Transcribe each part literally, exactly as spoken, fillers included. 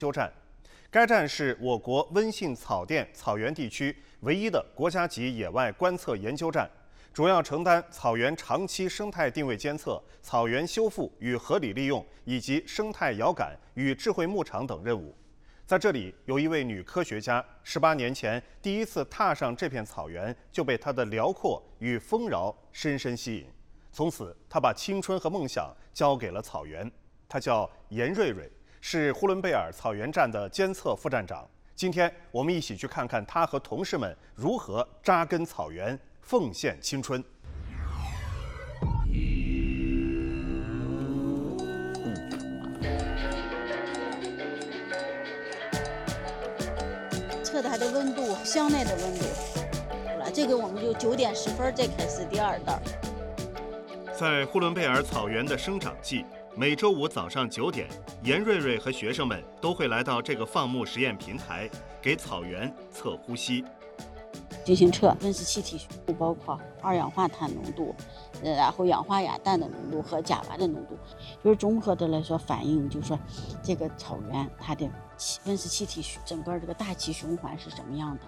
修站。该站是我国温信草甸草原地区唯一的国家级野外观测研究站，主要承担草原长期生态定位监测、草原修复与合理利用以及生态遥感与智慧牧场等任务。在这里，有一位女科学家，十八年前第一次踏上这片草原，就被它的辽阔与丰饶深深吸引。从此，她把青春和梦想交给了草原。她叫严瑞瑞，是呼伦贝尔草原站的监测副站长。今天，我们一起去看看她和同事们如何扎根草原，奉献青春。 测它的温度，箱内的温度。好了，这个我们就九点十分再开始第二道。 在呼伦贝尔草原的生长季，每周五早上九点，严瑞瑞和学生们都会来到这个放牧实验平台，给草原测呼吸。 进行测温室气体，包括二氧化碳浓度，呃，然后氧化亚氮的浓度和甲烷的浓度，就是综合的来说反映，就是说这个草原它的温室气体整个这个大气循环是什么样的。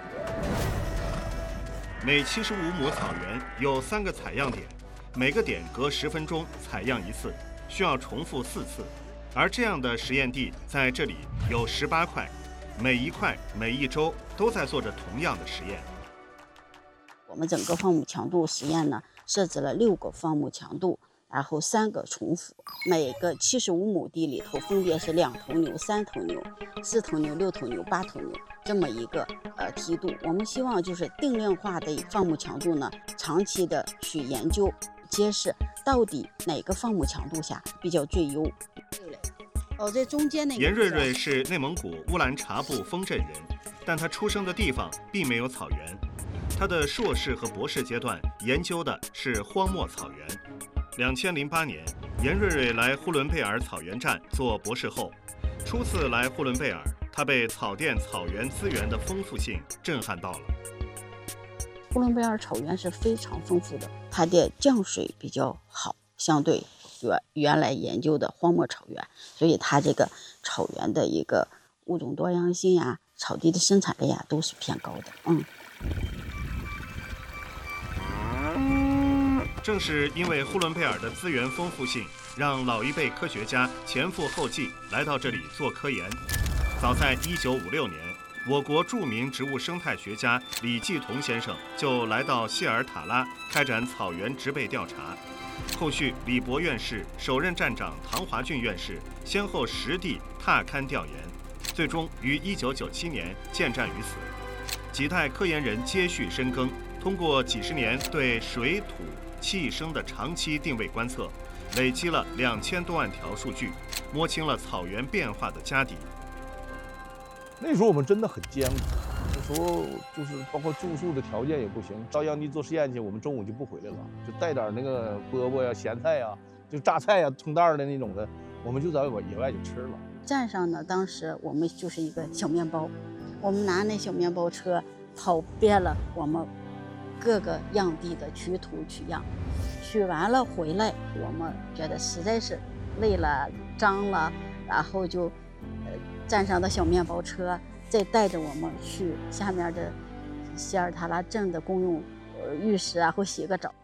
每七十五亩草原有三个采样点，每个点隔十分钟采样一次，需要重复四次。而这样的实验地在这里有十八块，每一块每一周都在做着同样的实验。 我们整个放牧强度实验呢，设置了六个放牧强度，然后三个重复，每个七十五亩地里头分别是两头牛、三头牛、四头牛、六头牛、八头牛这么一个呃梯度。我们希望就是定量化的放牧强度呢，长期的去研究揭示到底哪个放牧强度下比较最优。哦，在中间那个。 严瑞瑞是内蒙古乌兰察布丰镇人，但他出生的地方并没有草原。他的硕士和博士阶段研究的是荒漠草原。两千零八年，严瑞瑞来呼伦贝尔草原站做博士后。初次来呼伦贝尔，他被草甸草原资源的丰富性震撼到了。 呼伦贝尔草原是非常丰富的，它的降水比较好，相对原原来研究的荒漠草原，所以它这个草原的一个物种多样性呀、草地的生产力呀都是偏高的。嗯。 正是因为呼伦贝尔的资源丰富性，让老一辈科学家前赴后继来到这里做科研。早在一九五六年，我国著名植物生态学家李继同先生就来到谢尔塔拉开展草原植被调查。后续，李博院士、首任站长唐华俊院士先后实地踏勘调研，最终于一九九七年建站于此。几代科研人接续深耕，通过几十年对水土气声的长期定位观测，累积了两千多万条数据，摸清了草原变化的家底。 那时候我们真的很艰苦，那时候就是包括住宿的条件也不行，到样地做实验去，我们中午就不回来了，就带点那个饽饽呀、咸菜呀、就榨菜呀、葱蛋的那种的，我们就在野外就吃了。 站上呢，当时我们就是一个小面包，我们拿那小面包车跑遍了我们各个样地的取土取样，取完了回来，我们觉得实在是累了、脏了，然后就呃站上的小面包车再带着我们去下面的谢尔塔拉镇的公用呃浴室啊，或洗个澡。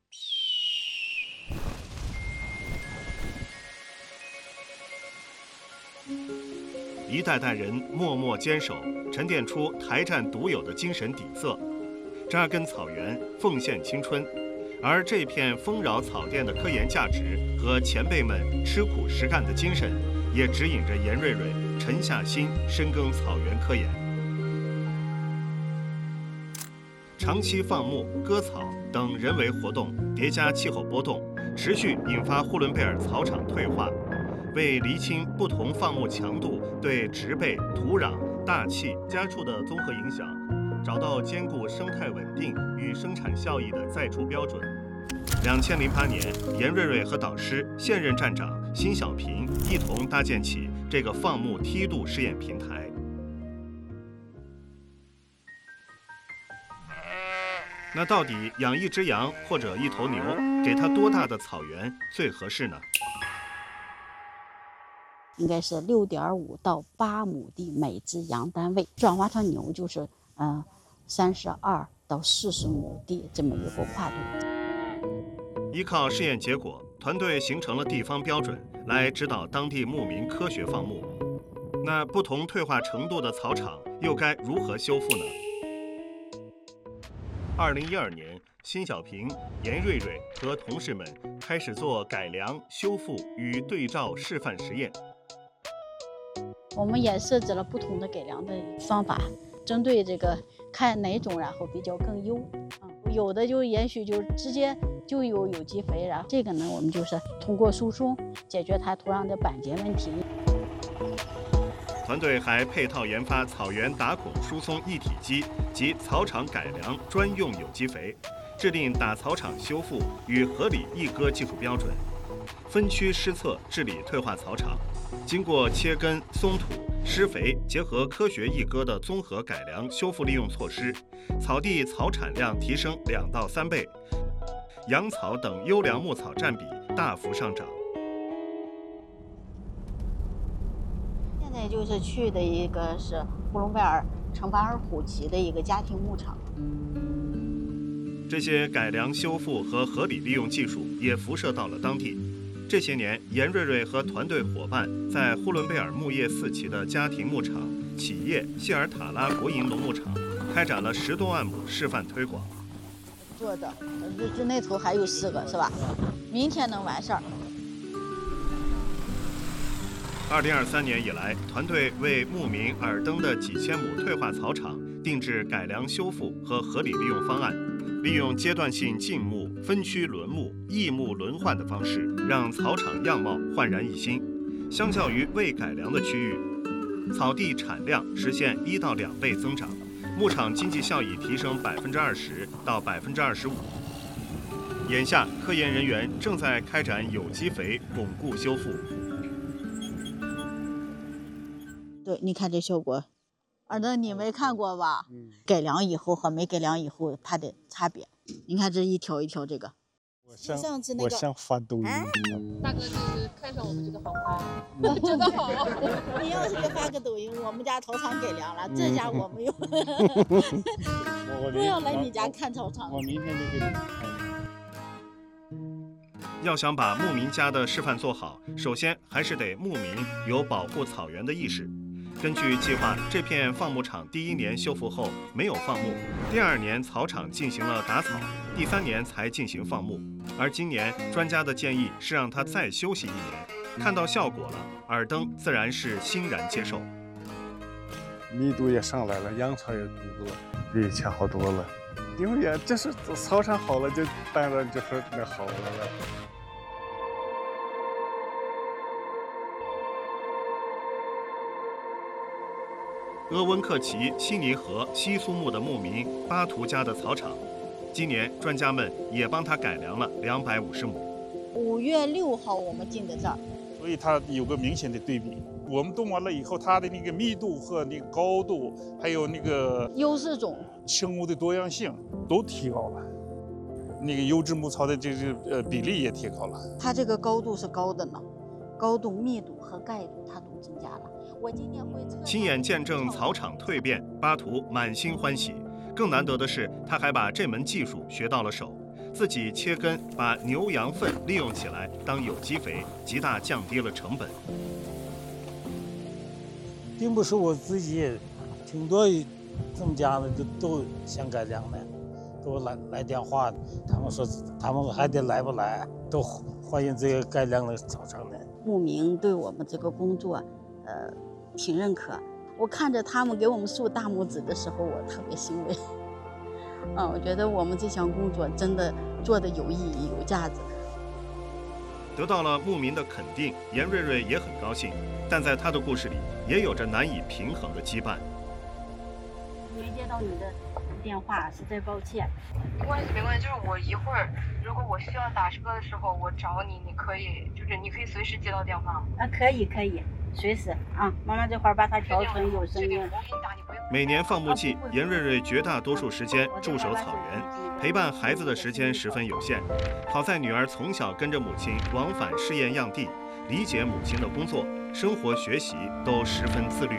一代代人默默坚守，沉淀出台站独有的精神底色。扎根草原，奉献青春，而这片丰饶草甸的科研价值和前辈们吃苦实干的精神，也指引着严瑞瑞沉下心深耕草原科研。长期放牧、割草等人为活动叠加气候波动，持续引发呼伦贝尔草场退化。为厘清不同放牧强度对植被、土壤、大气、家畜的综合影响，找到兼顾生态稳定与生产效益的再出标准。两千零八年，严瑞瑞和导师现任站长辛小平一同搭建起这个放牧梯度试验平台。那到底养一只羊或者一头牛，给它多大的草原最合适呢？ 应该是六点五到八亩地每只羊单位，转化成牛就是嗯三十二到四十亩地这么一个跨度。 依靠试验结果，团队形成了地方标准，来指导当地牧民科学放牧。那不同退化程度的草场又该如何修复呢？二零一二年，辛小平、严瑞瑞和同事们开始做改良、修复与对照示范实验。 我们也设置了不同的改良的方法，针对这个看哪种然后比较更优。嗯，有的就也许就直接就有有机肥，然后这个呢，我们就是通过输送解决它土壤的板结问题。 团队还配套研发草原打孔输送一体机及草场改良专用有机肥，制定打草场修复与合理一割技术标准，分区施测治理退化草场。经过切根、松土、施肥结合科学一割的综合改良修复利用措施，草地草产量提升两到三倍，羊草等优良牧草占比大幅上涨。 现在就是去的一个是呼伦贝尔城巴尔虎旗的一个家庭牧场。 这些改良修复和合理利用技术也辐射到了当地。这些年，严瑞瑞和团队伙伴在呼伦贝尔牧业四期的家庭牧场企业谢尔塔拉国营农牧场开展了十多万亩示范推广。 做的，就就那头还有四个是吧？明天能完事儿。 二零二三年以来，团队为牧民尔登的几千亩退化草场定制改良修复和合理利用方案，利用阶段性禁牧、分区轮牧、异牧轮换的方式，让草场样貌焕然一新。相较于未改良的区域，草地产量实现一到两倍增长，牧场经济效益提升百分之二十到百分之二十五。眼下，科研人员正在开展有机肥巩固修复。 对，你看这效果，尔登你没看过吧？嗯，改良以后和没改良以后它的差别，你看这一条一条这个。 我像上次那个我像发抖音。 大哥就是看上我们这个航拍，真的好。 你要是给发个抖音，我们家草场改良了，这家我没有。我要来你家看草场。 我明天就给你看。 要想把牧民家的示范做好，首先还是得牧民有保护草原的意识。根据计划，这片放牧场第一年修复后没有放牧，第二年草场进行了打草，第三年才进行放牧。而今年专家的建议是让它再休息一年，看到效果了，尔登自然是欣然接受。 密度也上来了，羊草也多了，比以前好多了。因为也就是草场好了，就当然就是那好了了。 鄂温克旗悉尼河西苏木的牧民巴图家的草场，今年专家们也帮他改良了两百五十亩。 五月六号我们进的这儿， 所以它有个明显的对比。我们种完了以后，它的那个密度和那个高度，还有那个优势种生物的多样性都提高了，那个优质牧草的这个呃比例也提高了。 它这个高度是高的呢，高度、密度和盖度它都增加了。我今年会亲眼见证草场蜕变，巴图满心欢喜。更难得的是，他还把这门技术学到了手，自己切根，把牛羊粪利用起来当有机肥，极大降低了成本。 并不是我自己，挺多这么家的都都想改良的，给我来来电话，他们说他们还得来不来，都欢迎这个改良的草场的。 牧民对我们这个工作，呃，挺认可。我看着他们给我们竖大拇指的时候，我特别欣慰。嗯，我觉得我们这项工作真的做的有意义、有价值。 得到了牧民的肯定，严瑞瑞也很高兴，但在他的故事里，也有着难以平衡的羁绊。 没接到你的电话，实在抱歉。 没关系，没关系，就是我一会儿，如果我需要打车的时候，我找你，你可以，就是你可以随时接到电话。 啊，可以，可以，随时啊。妈妈这会儿把它调成有声音。 每年放牧季，严瑞瑞绝大多数时间驻守草原，陪伴孩子的时间十分有限。好在女儿从小跟着母亲往返试验样地，理解母亲的工作， 生活学习都十分自律。